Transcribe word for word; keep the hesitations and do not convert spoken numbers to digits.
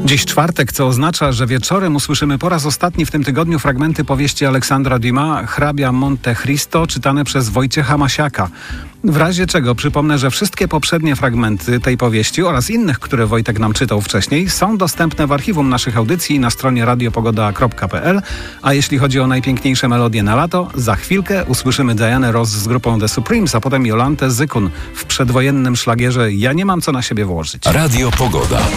Dziś czwartek, co oznacza, że wieczorem usłyszymy po raz ostatni w tym tygodniu fragmenty powieści Aleksandra Dumas Hrabia Monte Cristo, czytane przez Wojciecha Masiaka. W razie czego przypomnę, że wszystkie poprzednie fragmenty tej powieści oraz innych, które Wojtek nam czytał wcześniej, są dostępne w archiwum naszych audycji na stronie radiopogoda kropka p l. A jeśli chodzi o najpiękniejsze melodie na lato, za chwilkę usłyszymy Dianę Ross z grupą The Supremes, a potem Jolantę Zykun w przedwojennym szlagierze Ja nie mam co na siebie włożyć. Radio Pogoda.